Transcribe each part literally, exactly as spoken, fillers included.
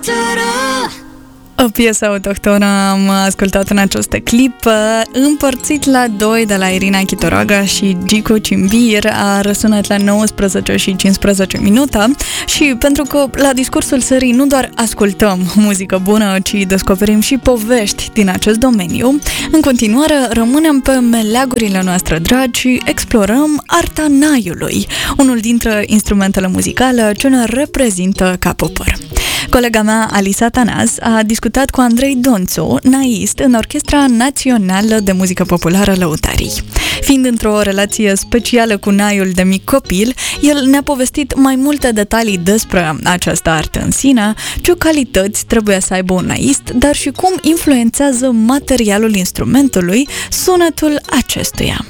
O piesă autohtonă am ascultat în această clipă, împărțit la doi de la Irina Chitoroaga și Gico Cimbir, a răsunat la nouăsprezece și cincisprezece minute și pentru că la Discursul Serii nu doar ascultăm muzică bună, ci descoperim și povești din acest domeniu, în continuare rămânem pe meleagurile noastre dragi și explorăm arta naiului, unul dintre instrumentele muzicale ce ne reprezintă ca popor. Colega mea, Alisa Tanas, a discutat cu Andrei Donțu, naist în Orchestra Națională de Muzică Populară Lăutarii. Fiind într-o relație specială cu naiul de mic copil, el ne-a povestit mai multe detalii despre această artă în sine, ce calități trebuie să aibă un naist, dar și cum influențează materialul instrumentului sunetul acestuia.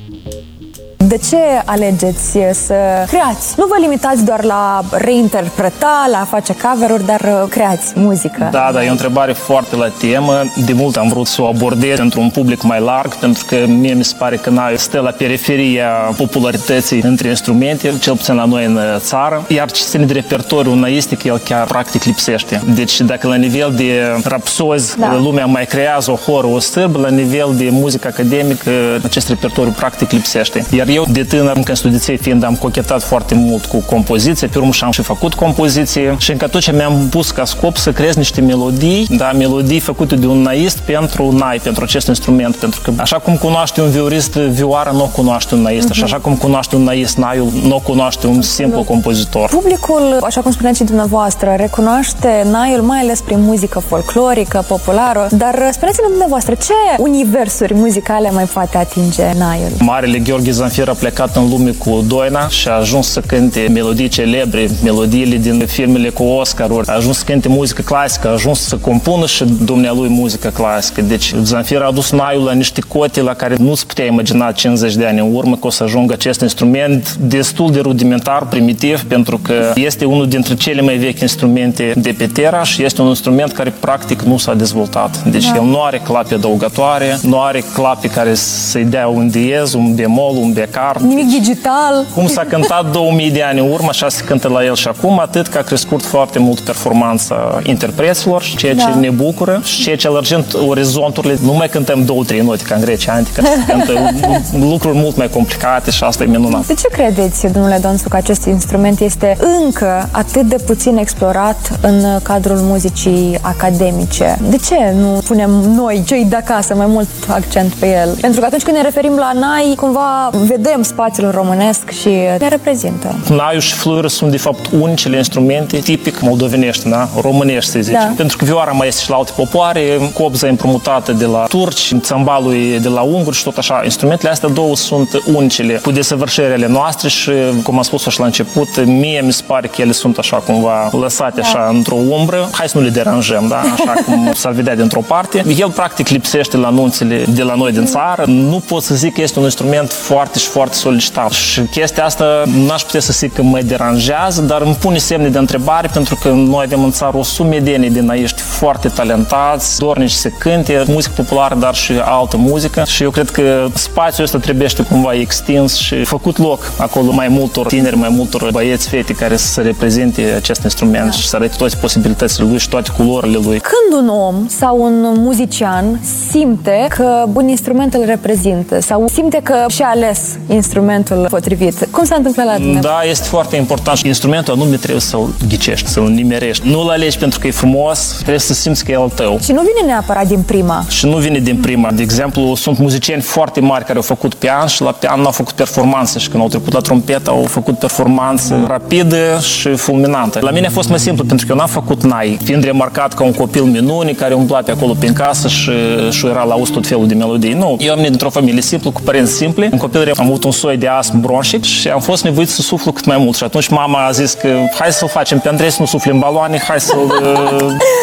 De ce alegeți să creați? Nu vă limitați doar la reinterpreta, la face cover-uri, dar creați muzică. Da, da, e o întrebare foarte la temă. De mult am vrut să o abordez pentru un public mai larg, pentru că mie mi se pare că naiul stă la periferia popularității între instrumente, cel puțin la noi în țară. Iar ce ține de repertoriul naistic, el chiar practic lipsește. Deci dacă la nivel de rapsozi da. lumea mai creează o horă, o sârbă, la nivel de muzică academică acest repertoriu practic lipsește. Iar eu de tânăr, încă în studiței fiind, am cochetat foarte mult cu compoziție, pe urmă și-am și făcut compoziție și încă atunci mi-am pus ca scop să creez niște melodii, da, melodii făcute de un naist pentru nai, pentru acest instrument, pentru că așa cum cunoaște un viorist vioara, nu o cunoaște un naist, uh-huh. și așa cum cunoaște un naist naiul, nu o cunoaște un simplu compozitor. Publicul, așa cum spuneați și dumneavoastră, recunoaște naiul mai ales prin muzică folclorică, populară, dar spuneți-ne dumneavoastră, ce universuri muzicale mai poate atinge naiul? Marele Gheorghe Zanfir a plecat în lume cu Doina și a ajuns să cânte melodii celebre, melodiile din filmele cu Oscar-uri, a ajuns să cânte muzică clasică, a ajuns să compună și dumnealui muzică clasică. Deci Zanfir a adus naiul la niște cote la care nu se putea imagina cincizeci de ani în urmă că o să ajungă acest instrument destul de rudimentar, primitiv, pentru că este unul dintre cele mai vechi instrumente de pe Terra și este un instrument care practic nu s-a dezvoltat. Deci da. el nu are clape adăugătoare, nu are clape care să-i dea un diez, un bemol, un becar. Nimic digital. Cum s-a cântat două mii de ani în urmă, așa se cântă la el și acum, atât că a crescut foarte mult performanța interpreților, ceea ce da. ne bucură și ceea ce lărgind orizonturile. Nu mai cântăm două, trei note ca în Grecia antică, se cântă lucruri mult mai complicate și asta e minunat. De ce credeți, domnule Donțu, că acest instrument este încă atât de puțin explorat în cadrul muzicii academice? De ce nu punem noi, cei de acasă, mai mult accent pe el? Pentru că atunci când ne referim la nai, cumva vedem spațiul românesc și ne reprezintă. Naiul și fluiul sunt, de fapt, unicele instrumente tipic moldovenești, da? Românești, să zicem. Da. Pentru că vioara mai este și la alte popoare, copza împrumutată de la turci, țambalul de la unguri și tot așa. Instrumentele astea două sunt unicele cu desăvârșirile noastre și, cum am spus-o și la început, mie mi se pare că ele sunt așa cumva lăsate da. așa într-o umbră. Hai să nu le deranjăm, da? Așa cum s-ar vedea dintr-o parte. El, practic, lipsește la anunțele de la noi din țară. Nu pot să zic că este un instrument foarte și foarte solicitat. Și chestia asta n-aș putea să zic că mă deranjează, dar îmi pune semne de întrebare pentru că noi avem în țară o sumedenie de naiști foarte talentați, dornici să cânte muzică populară, dar și altă muzică și eu cred că spațiul ăsta trebuie cumva extins și făcut loc acolo mai multor tineri, mai multor băieți, fete care să reprezinte acest instrument da. și să arate toate posibilitățile lui și toate culorile lui. Când un om sau un muzician simte că un instrument îl reprezintă sau simte că și-a ales instrumentul potrivit. Cum s-a întâmplat la dumneavoastră? Da, este foarte important. Instrumentul anume trebuie să-l ghicești, să-l nimerești. Nu-l alegi pentru că e frumos, trebuie să simți că e al tău. Și nu vine neapărat din prima. Și nu vine din prima. De exemplu, sunt muzicieni foarte mari care au făcut pian și la pian n-au făcut performanță și când au trecut la trompetă au făcut performanță rapidă și fulminantă. La mine a fost mai simplu pentru că eu n-am făcut nai, fiind remarcat ca un copil minuni care umbla pe acolo prin casă și, și era la auz tot felul de melodii. Nu, eu am venit dintr-o familie simplă, cu părinți simpli. În copilărie am avut un soi de astm bronșic și am fost nevoit să suflu cât mai mult. Și atunci mama a zis că hai să-l facem pe Andrei să nu sufli în baloane, hai să-l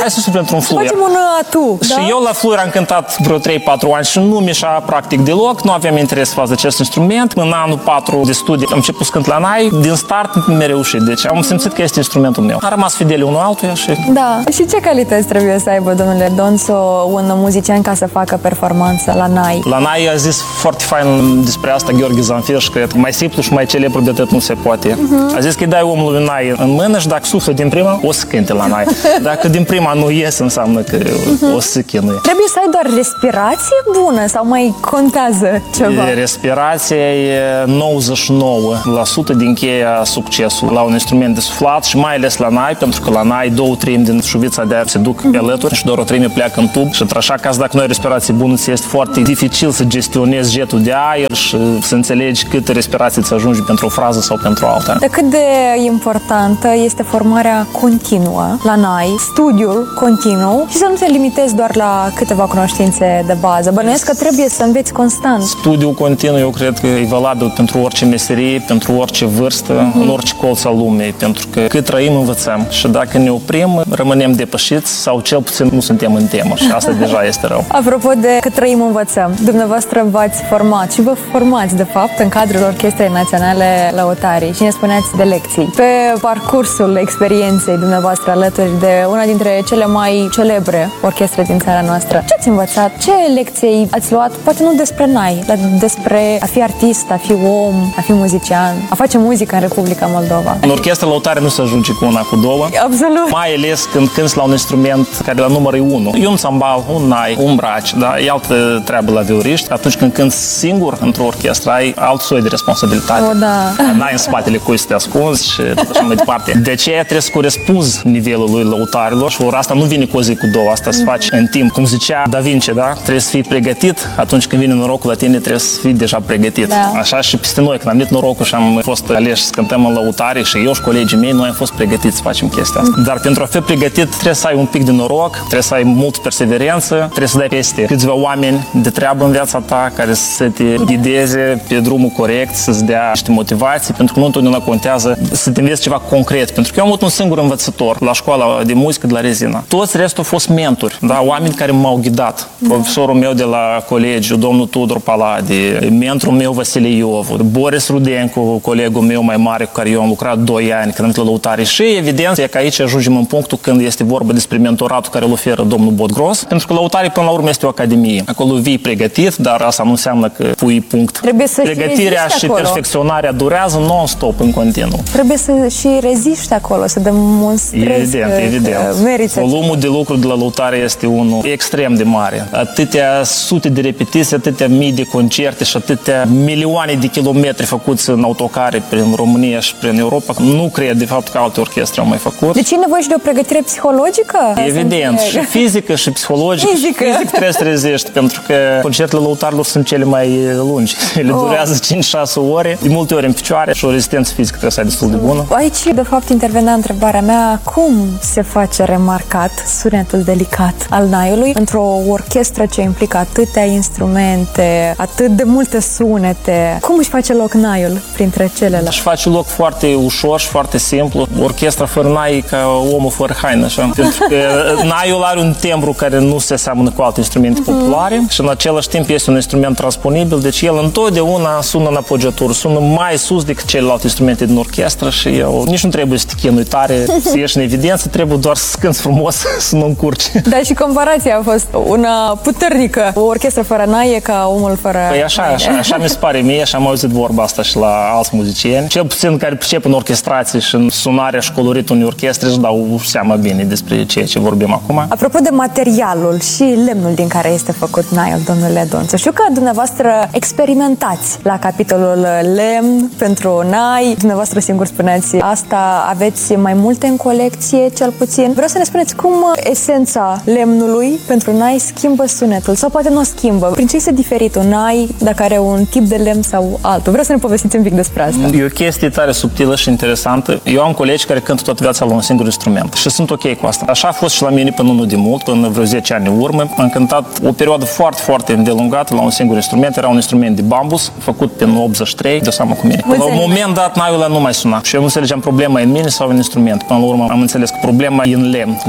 hai să suflăm într-un fluier. Facem un atu, Și da? eu la fluier am cântat vreo trei patru ani și nu mi-așa practic deloc, nu aveam interes să fac acest instrument. În anul patru de studii am început să cânt la Nai, din start mi-a reușit, deci am simțit că este instrumentul meu. Am rămas fideli unul altuia și... Da. Și ce calități trebuie să aibă, domnule Donțo, un muzician ca să facă performanță la Nai? La Nai a zis foarte fain despre asta Gheorghe Zanfir și cred că mai simplu și mai celebru de atât nu se poate. Uh-huh. A zis că îi dai omului Nai în mână și dacă suflă din prima, o să cânte la Nai. Dacă din prima nu iese, înseamnă că uh-huh. o să chinuie. Trebuie să ai doar respirație bună sau mai contează ceva? Respirația e nouăzeci și nouă la sută din cheia succesului la un instrument de suflat și mai ales la Nai, pentru că la Nai două treimi din șuvița de aer se duc pe alături și doar o treime pleacă în tub și într-așa caz dacă nu ai respirație bună, ți este foarte dificil să gestionezi jetul de aer și să înțelegi câte respirații îți ajunge pentru o frază sau pentru alta. De cât de importantă este formarea continuă la Nai, studiul continuu și să nu te limitezi doar la câteva cunoștințe de bază. Bănuiesc că trebuie să înveți constant. Studiul continuu, eu cred că e valabil pentru orice meserie, pentru orice vârstă, uh-huh. în orice colț al lumii, pentru că cât trăim, învățăm. Și dacă ne oprim, rămânem depășiți sau cel puțin nu suntem în temă și asta deja este rău. Apropo de cât trăim, învățăm, dumneavoastră v-ați format și vă formați, de fapt, în cadrul Orchestrei Naționale Lăutarii și ne spuneați de lecții. Pe parcursul experienței dumneavoastră alături de una dintre cele mai celebre orchestre din țara noastră, ce ați învățat? Ce lecții ați luat? Poate nu despre Nai, dar despre a fi artist, a fi om, a fi muzician, a face muzică în Republica Moldova. În Orchestra Lăutare nu se ajunge cu una, cu două. Absolut. Mai ales când cânti la un instrument care la număr e unu. E un țambal, un nai, un braci, da? E altă treabă la vioriști. Atunci când cânti singur într-o orchestră, ai alt soi de responsabilitate. O, da. N-ai în spatele cui să te ascunzi și așa mai departe. De aceea trebuie să corespunzi nivelului lăutarilor și ori asta nu vine cu o zi, cu două, asta se face în timp. Cum zicea Da Vinci, da? Trebuie să fii pregătit, atunci când vine norocul la tine trebuie să fii deja pregătit. Da. Așa și peste noi, când am venit norocul și am fost aleși să cântăm în lăutare și eu și colegii mei, noi am fost pregătiți să facem chestia asta. Dar pentru a fi pregătit trebuie să ai un pic de noroc, trebuie să ai mult perseverență, trebuie să dai peste câțiva oameni de treabă în viața ta care să te ghideze pe drumul corect, să-ți dea niște motivații, pentru că nu întotdeauna contează să te înveți ceva concret. Pentru că eu am avut un singur învățător la școala de muzică de la Rezina. Toți restul au fost mentori, da? Oameni care m-au ghidat. Profesorul meu de la colegiu, domnul Tudor Palade, mentorul meu Vasile Iovu, Boris Rudencu, colegul meu mai mare cu care eu am lucrat doi ani când am venit la lăutare. Și evident e că aici ajungem în punctul când este vorba despre mentoratul care îl oferă domnul Bodgros, pentru că lăutare până la urmă este o academie. Acolo vii pregătit, dar asta nu înseamnă că pui punct. Trebuie să Pregătirea și, și perfecționarea durează non-stop în continuu. Trebuie să și reziști acolo, să demonstrezi evident, că, evident. că merită. Volumul de lucru de la lăutare este unul extrem de mare. Atâtea sute de repetiții, atâtea mii de concerte și atâtea milioane de kilometri făcuți în autocare prin România și prin Europa. Nu cred, de fapt, că alte orchestre au mai făcut. Deci e nevoie și de o pregătire psihologică? Evident, și fizică și psihologică. Fizică. Fizic trebuie să reziști, pentru că concertele lăutarilor sunt cele mai lungi. Ele Oh. durează cinci șase ore, de multe ori în picioare și o rezistență fizică trebuie să ai destul de bună. Aici, de fapt, intervenea întrebarea mea, cum se face remarcat sunetul delicat al naiului într-o orchestră ce implică atâtea instrumente, atât de multe sunete? Cum își face loc naiul printre celelalte? Își face loc foarte ușor și foarte simplu. Orchestra fără nai e ca omul fără haină, așa. Pentru că naiul are un tembru care nu se seamănă cu alte instrumente populare și în același timp este un instrument transponibil, deci el întotdeauna sună în apoggiatură, sună mai sus decât celelalte instrumente din orchestră și eu nici nu trebuie să te chinui tare, să ieși în evidență, trebuie doar să cânti frumos, să nu încurci. Dar și comparația a fost una puternică. O orchestră fără nai e ca omul fără... Păi așa, așa, așa mi se pare mie și am auzit vorba asta și la alți muzicieni. Cel puțin care pricep în orchestrație și în sunarea și coloritul unei orchestre își dau seama bine despre ceea ce vorbim acum. Apropo de materialul și lemnul din care este făcut naiul, domnule Donțo, știu că dumneavoastră experimentați la capitolul lemn pentru nai. Dumneavoastră singur spuneați asta, aveți mai multe în colecție, cel puțin. Vreau să ne spuneți cum esența lemnului pentru nai schimbă sunetul sau poate nu o schimbă. Prin ce este diferit un nai dacă are un tip de lemn sau altul? Vreau să ne povestiți un pic despre asta. E o chestie tare subtilă și interesantă. Eu am colegi care cântă toată viața la un singur instrument și sunt ok cu asta. Așa a fost și la mine până nu de mult, până vreo zece ani în urmă. Am cântat o perioadă foarte, foarte îndelungată la un singur instrument. Era un instrument de bambus, făcut prin optzeci și trei, de seama cu mine. La un moment dat, naiul ăla nu mai suna și eu nu înțelegeam problema în mine sau în instrument. Până la urmă am înțeles că problema e în lemn.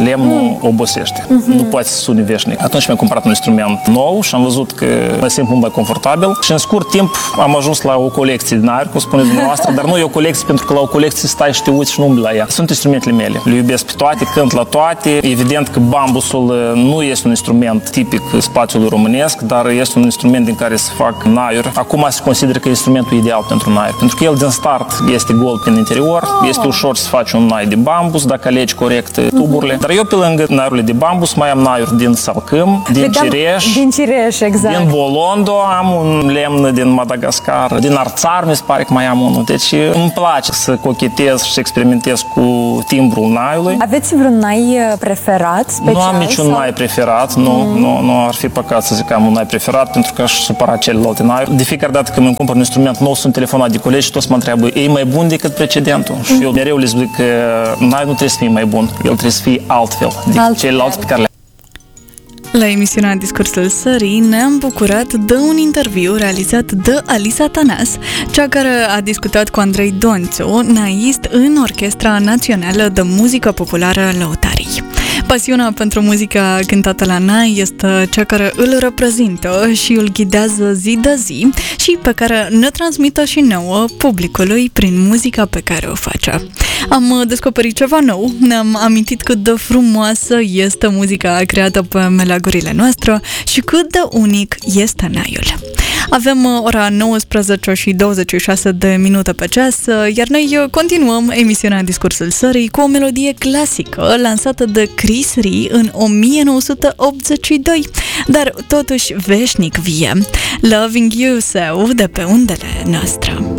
Lemnul mm. obosește. Mm-hmm. Nu poate să suni veșnic. Atunci mi-am cumpărat un instrument nou și am văzut că mă simt mult mai confortabil și în scurt timp am ajuns la o colecție din aer, cum spuneți dumneavoastră, dar nu e o colecție pentru că la o colecție stai și te uiți și nu umbli la ea. Sunt instrumentele mele. Le iubesc pe toate, cânt la toate. Evident că bambusul nu este un instrument tipic spațiului românesc, dar este un instrument din care se fac naiuri. Acum se consideră că e instrumentul ideal pentru naiuri, pentru că el din start este gol prin interior, este ușor să faci un nai de bambus dacă alegi corect tuburile. Dar eu pe lângă naiurile de bambus mai am naiuri din salcâm, din Vedeam, cireș, din cireș, exact. din bolondo, am un lemn din Madagascar, din arțar mi se pare că mai am unul. Deci îmi place să cochetez și să experimentez cu timbrul naiului. Aveți vreun nai preferat, special? Nu am niciun sau? nai preferat, nu, mm. nu, nu ar fi păcat să zic că am un nai preferat, pentru că aș supăra celelalte naiuri. De fiecare dată când îmi cumpăr un instrument nou, sunt telefonat de colegi și toți mă întreabă, e mai bun decât precedentul? Mm. Și eu mereu le zic că nai nu trebuie să fie mai bun, el trebuie să fie altfel decât altfel. Ceilalți pe care le La emisiunea Discursul Sării ne-am bucurat de un interviu realizat de Alisa Tănase, cea care a discutat cu Andrei Donțu, naist în Orchestra Națională de Muzică Populară Lăutarii. Pasiunea pentru muzica cântată la nai este cea care îl reprezintă și îl ghidează zi de zi și pe care ne transmită și nouă publicului prin muzica pe care o face. Am descoperit ceva nou, ne-am amintit cât de frumoasă este muzica creată pe meleagurile noastre și cât de unic este naiul. Avem ora nouăsprezece și douăzeci și șase de minute pe ceas, iar noi continuăm emisiunea Discursul Sării cu o melodie clasică lansată de Chris Rea în o mie nouă sute optzeci și doi, dar totuși veșnic vie. Loving You Sau de pe undele noastre.